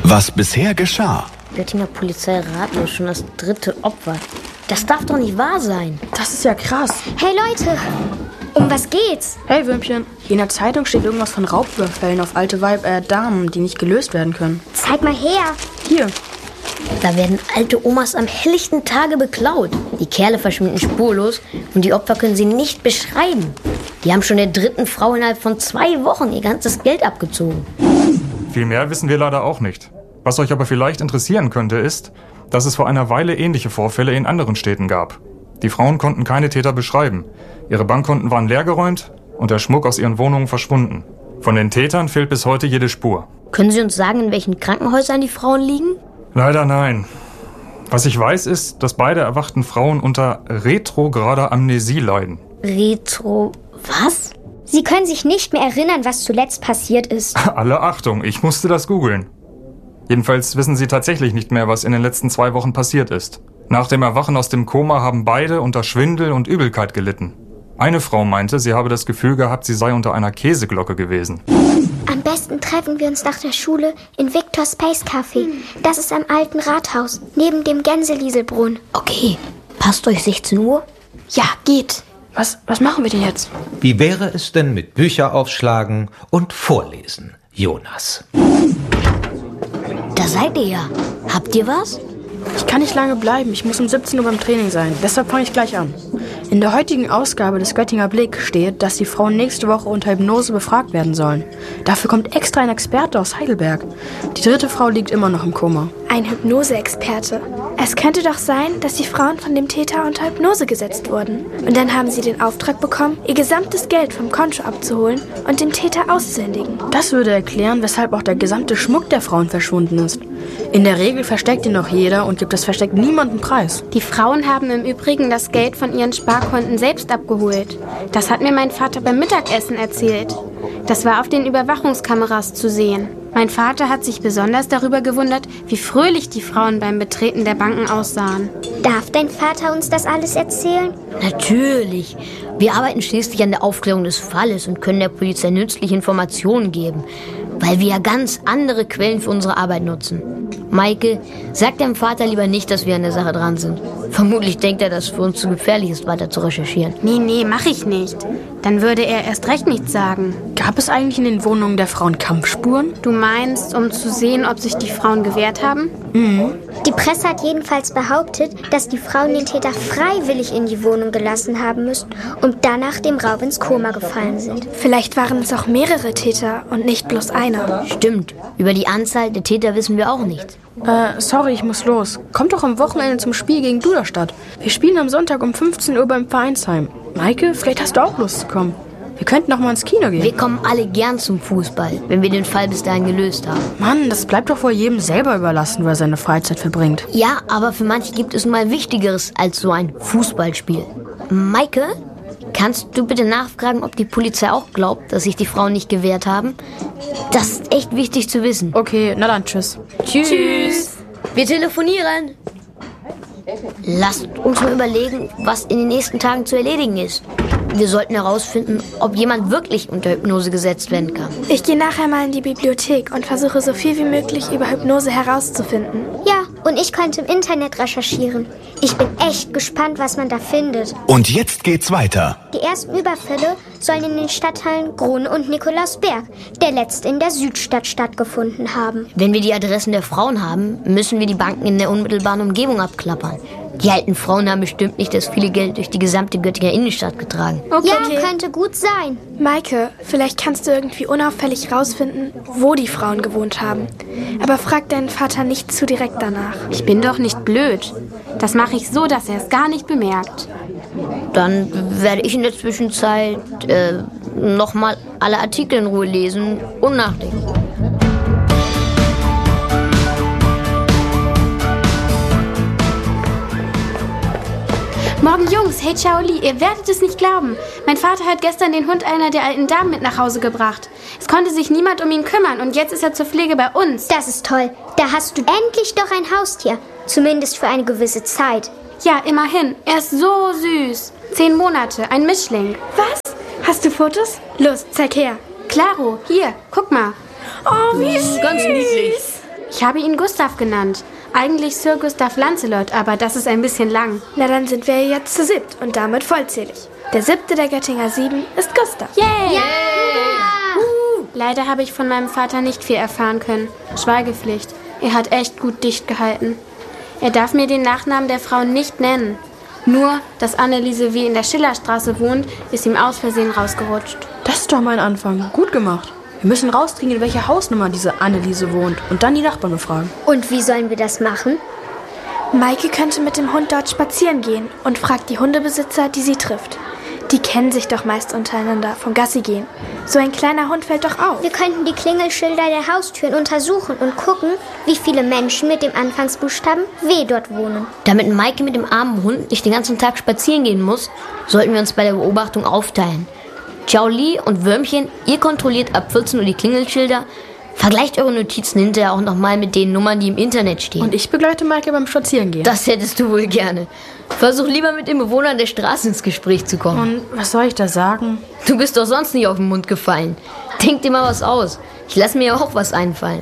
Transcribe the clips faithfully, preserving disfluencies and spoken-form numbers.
Was bisher geschah. Göttinger Polizeiradio, schon das dritte Opfer. Das darf doch nicht wahr sein. Das ist ja krass. Hey Leute, um was geht's? Hey Würmchen, in der Zeitung steht irgendwas von Raubüberfällen auf alte Weib äh, Damen, die nicht gelöst werden können. Zeig mal her. Hier. Da werden alte Omas am helllichten Tage beklaut. Die Kerle verschwinden spurlos und die Opfer können sie nicht beschreiben. Die haben schon der dritten Frau innerhalb von zwei Wochen ihr ganzes Geld abgezogen. Viel mehr wissen wir leider auch nicht. Was euch aber vielleicht interessieren könnte, ist, dass es vor einer Weile ähnliche Vorfälle in anderen Städten gab. Die Frauen konnten keine Täter beschreiben. Ihre Bankkonten waren leergeräumt und der Schmuck aus ihren Wohnungen verschwunden. Von den Tätern fehlt bis heute jede Spur. Können Sie uns sagen, in welchen Krankenhäusern die Frauen liegen? Leider nein. Was ich weiß, ist, dass beide erwachten Frauen unter retrograder Amnesie leiden. Retro... was? Sie können sich nicht mehr erinnern, was zuletzt passiert ist. Alle Achtung, ich musste das googeln. Jedenfalls wissen sie tatsächlich nicht mehr, was in den letzten zwei Wochen passiert ist. Nach dem Erwachen aus dem Koma haben beide unter Schwindel und Übelkeit gelitten. Eine Frau meinte, sie habe das Gefühl gehabt, sie sei unter einer Käseglocke gewesen. Am besten treffen wir uns nach der Schule in Victor Space Café. Das ist am alten Rathaus, neben dem Gänselieselbrunnen. Okay, passt euch sechzehn Uhr? Ja, geht. Was, was machen wir denn jetzt? Wie wäre es denn mit Bücher aufschlagen und vorlesen, Jonas? Da seid ihr ja. Habt ihr was? Ich kann nicht lange bleiben. Ich muss um siebzehn Uhr beim Training sein. Deshalb fange ich gleich an. In der heutigen Ausgabe des Göttinger Blick steht, dass die Frauen nächste Woche unter Hypnose befragt werden sollen. Dafür kommt extra ein Experte aus Heidelberg. Die dritte Frau liegt immer noch im Koma. Ein Hypnose-Experte. Es könnte doch sein, dass die Frauen von dem Täter unter Hypnose gesetzt wurden. Und dann haben sie den Auftrag bekommen, ihr gesamtes Geld vom Konto abzuholen und den Täter auszuhändigen. Das würde erklären, weshalb auch der gesamte Schmuck der Frauen verschwunden ist. In der Regel versteckt ihn noch jeder und gibt es versteckt niemanden preis. Die Frauen haben im Übrigen das Geld von ihren Sparkonten selbst abgeholt. Das hat mir mein Vater beim Mittagessen erzählt. Das war auf den Überwachungskameras zu sehen. Mein Vater hat sich besonders darüber gewundert, wie fröhlich die Frauen beim Betreten der Banken aussahen. Darf dein Vater uns das alles erzählen? Natürlich. Wir arbeiten schließlich an der Aufklärung des Falles und können der Polizei nützliche Informationen geben, weil wir ja ganz andere Quellen für unsere Arbeit nutzen. Maike, sag deinem Vater lieber nicht, dass wir an der Sache dran sind. Vermutlich denkt er, dass es für uns zu gefährlich ist, weiter zu recherchieren. Nee, nee, mach ich nicht. Dann würde er erst recht nichts sagen. Gab es eigentlich in den Wohnungen der Frauen Kampfspuren? Du meinst, um zu sehen, ob sich die Frauen gewehrt haben? Mhm. Die Presse hat jedenfalls behauptet, dass die Frauen den Täter freiwillig in die Wohnung gelassen haben müssen und danach dem Raub ins Koma gefallen sind. Vielleicht waren es auch mehrere Täter und nicht bloß einer. Stimmt. Über die Anzahl der Täter wissen wir auch nichts. Äh, sorry, ich muss los. Kommt doch am Wochenende zum Spiel gegen Duderstadt. Wir spielen am Sonntag um fünfzehn Uhr beim Vereinsheim. Maike, vielleicht hast du auch Lust zu kommen. Wir könnten noch mal ins Kino gehen. Wir kommen alle gern zum Fußball, wenn wir den Fall bis dahin gelöst haben. Mann, das bleibt doch wohl jedem selber überlassen, wo er seine Freizeit verbringt. Ja, aber für manche gibt es mal Wichtigeres als so ein Fußballspiel. Maike, kannst du bitte nachfragen, ob die Polizei auch glaubt, dass sich die Frauen nicht gewehrt haben? Das ist echt wichtig zu wissen. Okay, na dann, tschüss. Tschüss. Tschüss. Wir telefonieren. Lasst uns mal überlegen, was in den nächsten Tagen zu erledigen ist. Wir sollten herausfinden, ob jemand wirklich unter Hypnose gesetzt werden kann. Ich gehe nachher mal in die Bibliothek und versuche so viel wie möglich über Hypnose herauszufinden. Ja, und ich könnte im Internet recherchieren. Ich bin echt gespannt, was man da findet. Und jetzt geht's weiter. Die ersten Überfälle sollen in den Stadtteilen Grun und Nikolausberg, der letzte in der Südstadt, stattgefunden haben. Wenn wir die Adressen der Frauen haben, müssen wir die Banken in der unmittelbaren Umgebung abklappern. Die alten Frauen haben bestimmt nicht das viele Geld durch die gesamte Göttinger Innenstadt getragen. Okay. Ja, könnte gut sein. Maike, vielleicht kannst du irgendwie unauffällig rausfinden, wo die Frauen gewohnt haben. Aber frag deinen Vater nicht zu direkt danach. Ich bin doch nicht blöd. Das mache ich so, dass er es gar nicht bemerkt. Dann werde ich in der Zwischenzeit äh, nochmal alle Artikel in Ruhe lesen und nachdenken. Morgen, Jungs, hey Shaoli, ihr werdet es nicht glauben. Mein Vater hat gestern den Hund einer der alten Damen mit nach Hause gebracht. Es konnte sich niemand um ihn kümmern und jetzt ist er zur Pflege bei uns. Das ist toll. Da hast du endlich doch ein Haustier. Zumindest für eine gewisse Zeit. Ja, immerhin. Er ist so süß. Zehn Monate, ein Mischling. Was? Hast du Fotos? Los, zeig her. Klaro, hier, guck mal. Oh, wie süß. Ganz niedlich. Ich habe ihn Gustav genannt. Eigentlich Sir Gustav Lancelot, aber das ist ein bisschen lang. Na, dann sind wir jetzt zu siebt und damit vollzählig. Der siebte der Göttinger Sieben ist Gustav. Yay! Yeah. Uh. Leider habe ich von meinem Vater nicht viel erfahren können. Schweigepflicht. Er hat echt gut dicht gehalten. Er darf mir den Nachnamen der Frau nicht nennen. Nur, dass Anneliese W. in der Schillerstraße wohnt, ist ihm aus Versehen rausgerutscht. Das ist doch mein Anfang. Gut gemacht. Wir müssen rauskriegen, in welcher Hausnummer diese Anneliese wohnt und dann die Nachbarn befragen. Und wie sollen wir das machen? Maike könnte mit dem Hund dort spazieren gehen und fragt die Hundebesitzer, die sie trifft. Die kennen sich doch meist untereinander vom Gassi gehen. So ein kleiner Hund fällt doch auf. Wir könnten die Klingelschilder der Haustüren untersuchen und gucken, wie viele Menschen mit dem Anfangsbuchstaben W dort wohnen. Damit Maike mit dem armen Hund nicht den ganzen Tag spazieren gehen muss, sollten wir uns bei der Beobachtung aufteilen. Xiaoli und Würmchen, ihr kontrolliert ab vierzehn Uhr die Klingelschilder, vergleicht eure Notizen hinterher auch nochmal mit den Nummern, die im Internet stehen. Und ich begleite Maike beim Spazierengehen. Das hättest du wohl gerne. Versuch lieber mit den Bewohnern der Straße ins Gespräch zu kommen. Und was soll ich da sagen? Du bist doch sonst nicht auf den Mund gefallen. Denk dir mal was aus. Ich lass mir ja auch was einfallen.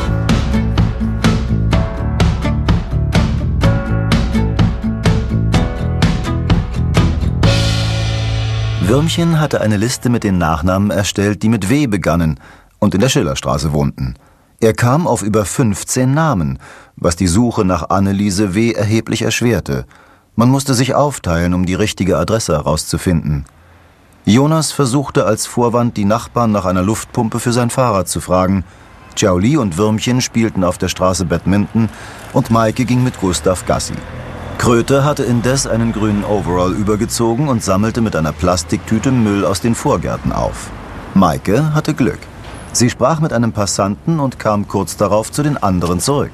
Würmchen hatte eine Liste mit den Nachnamen erstellt, die mit W begannen und in der Schillerstraße wohnten. Er kam auf über fünfzehn Namen, was die Suche nach Anneliese W. erheblich erschwerte. Man musste sich aufteilen, um die richtige Adresse herauszufinden. Jonas versuchte als Vorwand, die Nachbarn nach einer Luftpumpe für sein Fahrrad zu fragen. Xiaoli und Würmchen spielten auf der Straße Badminton und Maike ging mit Gustav Gassi. Kröte hatte indes einen grünen Overall übergezogen und sammelte mit einer Plastiktüte Müll aus den Vorgärten auf. Maike hatte Glück. Sie sprach mit einem Passanten und kam kurz darauf zu den anderen zurück.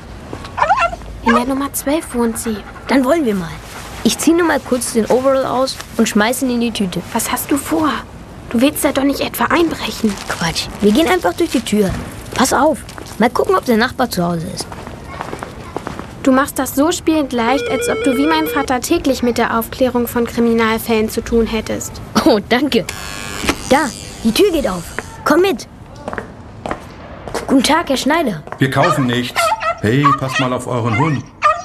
In der Nummer zwölf wohnt sie. Dann wollen wir mal. Ich ziehe nur mal kurz den Overall aus und schmeiße ihn in die Tüte. Was hast du vor? Du willst da doch nicht etwa einbrechen. Quatsch, wir gehen einfach durch die Tür. Pass auf, mal gucken, ob der Nachbar zu Hause ist. Du machst das so spielend leicht, als ob du wie mein Vater täglich mit der Aufklärung von Kriminalfällen zu tun hättest. Oh, danke. Da, die Tür geht auf. Komm mit. Guten Tag, Herr Schneider. Wir kaufen nichts. Hey, passt mal auf euren Hund.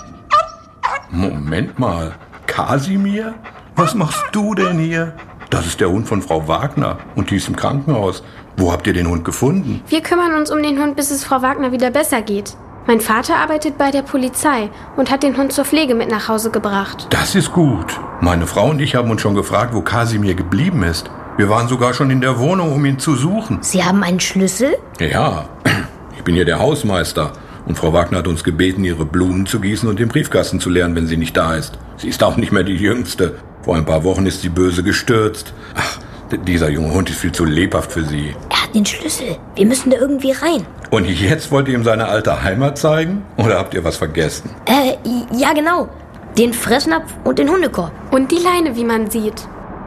Moment mal. Kasimir? Was machst du denn hier? Das ist der Hund von Frau Wagner und die ist im Krankenhaus. Wo habt ihr den Hund gefunden? Wir kümmern uns um den Hund, bis es Frau Wagner wieder besser geht. Mein Vater arbeitet bei der Polizei und hat den Hund zur Pflege mit nach Hause gebracht. Das ist gut. Meine Frau und ich haben uns schon gefragt, wo Kasimir geblieben ist. Wir waren sogar schon in der Wohnung, um ihn zu suchen. Sie haben einen Schlüssel? Ja, ich bin hier der Hausmeister. Und Frau Wagner hat uns gebeten, ihre Blumen zu gießen und den Briefkasten zu leeren, wenn sie nicht da ist. Sie ist auch nicht mehr die Jüngste. Vor ein paar Wochen ist sie böse gestürzt. Ach, dieser junge Hund ist viel zu lebhaft für sie. Er hat den Schlüssel. Wir müssen da irgendwie rein. Und jetzt wollt ihr ihm seine alte Heimat zeigen? Oder habt ihr was vergessen? Äh, ja genau. Den Fressnapf und den Hundekorb. Und die Leine, wie man sieht.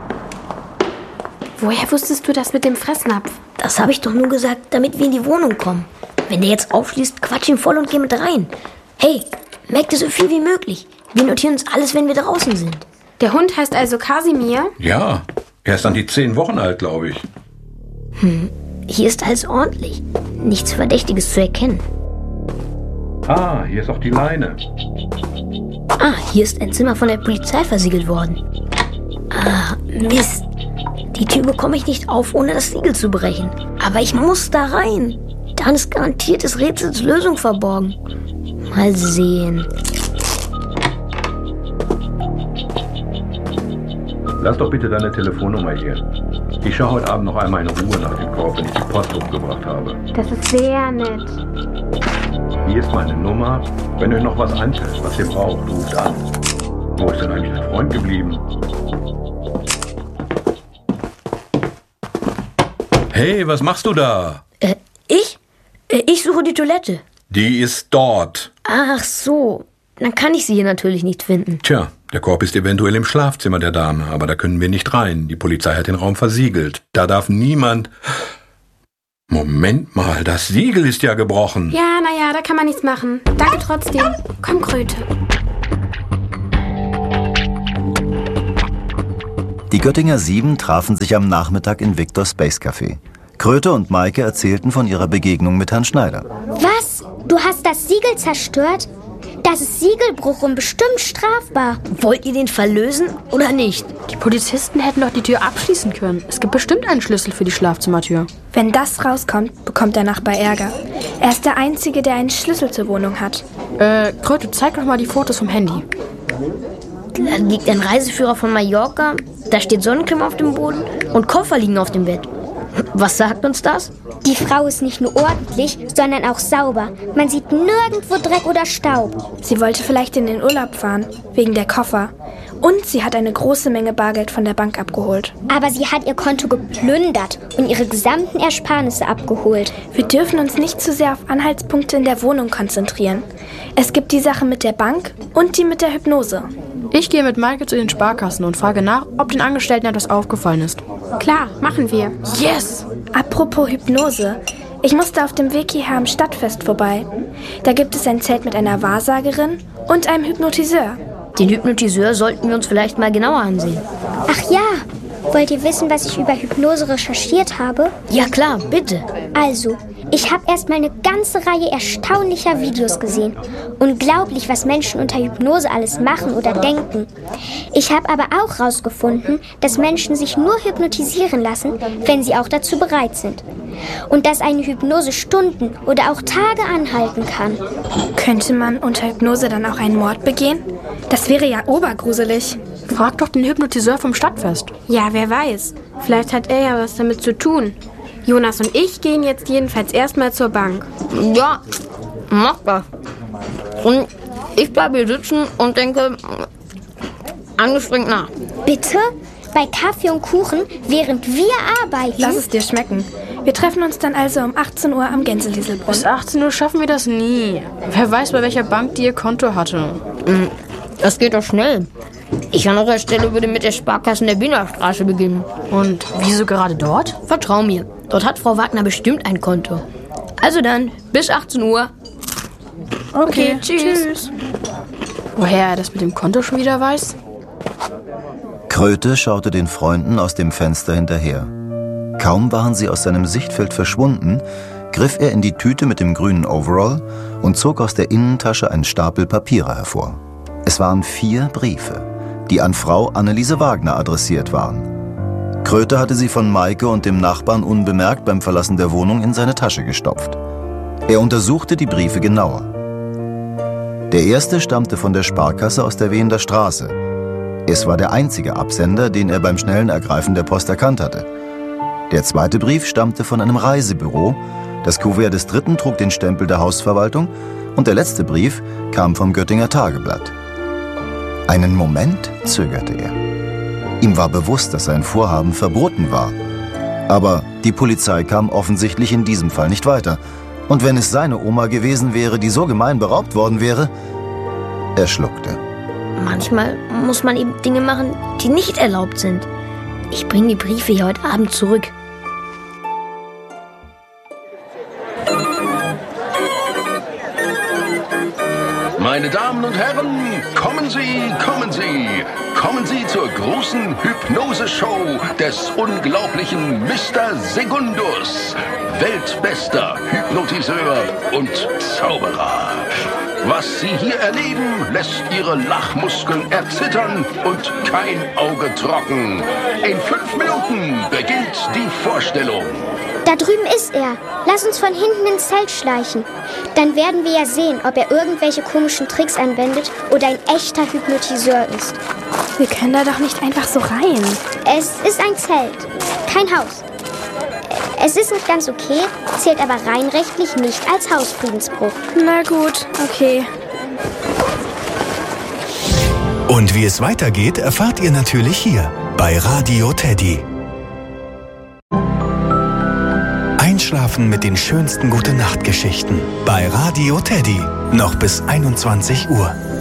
Woher wusstest du das mit dem Fressnapf? Das habe ich doch nur gesagt, damit wir in die Wohnung kommen. Wenn der jetzt aufschließt, quatsch ihn voll und geh mit rein. Hey, merkt ihr so viel wie möglich. Wir notieren uns alles, wenn wir draußen sind. Der Hund heißt also Kasimir? Ja, er ist an die zehn Wochen alt, glaube ich. Hm, hier ist alles ordentlich. Nichts Verdächtiges zu erkennen. Ah, hier ist auch die Leine. Ah, hier ist ein Zimmer von der Polizei versiegelt worden. Ah, Mist. Die Tür bekomme ich nicht auf, ohne das Siegel zu brechen. Aber ich muss da rein. Dann ist garantiert des Rätsels Lösung verborgen. Mal sehen. Lass doch bitte deine Telefonnummer hier. Ich schaue heute Abend noch einmal in Ruhe nach dem Korb, wenn ich die Post umgebracht habe. Das ist sehr nett. Hier ist meine Nummer. Wenn euch noch was einfällt, was ihr braucht, ruft an. Wo ist denn eigentlich dein Freund geblieben? Hey, was machst du da? Äh, ich? Äh, ich suche die Toilette. Die ist dort. Ach so. Dann kann ich sie hier natürlich nicht finden. Tja, der Korb ist eventuell im Schlafzimmer der Dame, aber da können wir nicht rein. Die Polizei hat den Raum versiegelt. Da darf niemand... Moment mal, das Siegel ist ja gebrochen. Ja, naja, da kann man nichts machen. Danke trotzdem. Komm, Kröte. Die Göttinger Sieben trafen sich am Nachmittag in Victor Space Café. Kröte und Maike erzählten von ihrer Begegnung mit Herrn Schneider. Was? Du hast das Siegel zerstört? Das ist Siegelbruch und bestimmt strafbar. Wollt ihr den verlösen oder nicht? Die Polizisten hätten doch die Tür abschließen können. Es gibt bestimmt einen Schlüssel für die Schlafzimmertür. Wenn das rauskommt, bekommt der Nachbar Ärger. Er ist der Einzige, der einen Schlüssel zur Wohnung hat. Äh, Kröte, zeig doch mal die Fotos vom Handy. Da liegt ein Reiseführer von Mallorca, da steht Sonnencreme auf dem Boden und Koffer liegen auf dem Bett. Was sagt uns das? Die Frau ist nicht nur ordentlich, sondern auch sauber. Man sieht nirgendwo Dreck oder Staub. Sie wollte vielleicht in den Urlaub fahren, wegen der Koffer. Und sie hat eine große Menge Bargeld von der Bank abgeholt. Aber sie hat ihr Konto geplündert und ihre gesamten Ersparnisse abgeholt. Wir dürfen uns nicht zu sehr auf Anhaltspunkte in der Wohnung konzentrieren. Es gibt die Sache mit der Bank und die mit der Hypnose. Ich gehe mit Maike zu den Sparkassen und frage nach, ob den Angestellten etwas aufgefallen ist. Klar, machen wir. Yes! Apropos Hypnose. Ich musste auf dem Weg hierher am Stadtfest vorbei. Da gibt es ein Zelt mit einer Wahrsagerin und einem Hypnotiseur. Den Hypnotiseur sollten wir uns vielleicht mal genauer ansehen. Ach ja, wollt ihr wissen, was ich über Hypnose recherchiert habe? Ja klar, bitte. Also, ich habe erstmal eine ganze Reihe erstaunlicher Videos gesehen. Unglaublich, was Menschen unter Hypnose alles machen oder denken. Ich habe aber auch herausgefunden, dass Menschen sich nur hypnotisieren lassen, wenn sie auch dazu bereit sind. Und dass eine Hypnose Stunden oder auch Tage anhalten kann. Könnte man unter Hypnose dann auch einen Mord begehen? Das wäre ja obergruselig. Frag doch den Hypnotiseur vom Stadtfest. Ja, wer weiß. Vielleicht hat er ja was damit zu tun. Jonas und ich gehen jetzt jedenfalls erstmal zur Bank. Ja, mach das. Und ich bleibe hier sitzen und denke angestrengt nach. Bitte? Bei Kaffee und Kuchen, während wir arbeiten? Lass es dir schmecken. Wir treffen uns dann also um achtzehn Uhr am Gänselieselbrunnen. Bis achtzehn Uhr schaffen wir das nie. Wer weiß, bei welcher Bank die ihr Konto hatte. Das geht doch schnell. Ich an eurer Stelle würde mit der Sparkasse in der Wienerstraße beginnen. Und wieso gerade dort? Vertrau mir, dort hat Frau Wagner bestimmt ein Konto. Also dann, bis achtzehn Uhr. Okay, Okay, tschüss. tschüss. Woher er das mit dem Konto schon wieder weiß? Kröte schaute den Freunden aus dem Fenster hinterher. Kaum waren sie aus seinem Sichtfeld verschwunden, griff er in die Tüte mit dem grünen Overall und zog aus der Innentasche einen Stapel Papiere hervor. Es waren vier Briefe, die an Frau Anneliese Wagner adressiert waren. Kröte hatte sie von Maike und dem Nachbarn unbemerkt beim Verlassen der Wohnung in seine Tasche gestopft. Er untersuchte die Briefe genauer. Der erste stammte von der Sparkasse aus der Wiener Straße. Es war der einzige Absender, den er beim schnellen Ergreifen der Post erkannt hatte. Der zweite Brief stammte von einem Reisebüro, das Kuvert des dritten trug den Stempel der Hausverwaltung und der letzte Brief kam vom Göttinger Tageblatt. Einen Moment zögerte er. Ihm war bewusst, dass sein Vorhaben verboten war. Aber die Polizei kam offensichtlich in diesem Fall nicht weiter. Und wenn es seine Oma gewesen wäre, die so gemein beraubt worden wäre, er schluckte. Manchmal muss man eben Dinge machen, die nicht erlaubt sind. Ich bringe die Briefe hier heute Abend zurück. Meine Damen und Herren, kommen Sie, kommen Sie, kommen Sie zur großen Hypnose-Show des unglaublichen Mister Segundus, weltbester Hypnotiseur und Zauberer. Was Sie hier erleben, lässt Ihre Lachmuskeln erzittern und kein Auge trocken. In fünf Minuten beginnt die Vorstellung. Da drüben ist er. Lass uns von hinten ins Zelt schleichen. Dann werden wir ja sehen, ob er irgendwelche komischen Tricks anwendet oder ein echter Hypnotiseur ist. Wir können da doch nicht einfach so rein. Es ist ein Zelt, kein Haus. Es ist nicht ganz okay, zählt aber rein rechtlich nicht als Hausfriedensbruch. Na gut, okay. Und wie es weitergeht, erfahrt ihr natürlich hier bei Radio Teddy. Einschlafen mit den schönsten Gute-Nacht-Geschichten bei Radio Teddy. Noch bis einundzwanzig Uhr.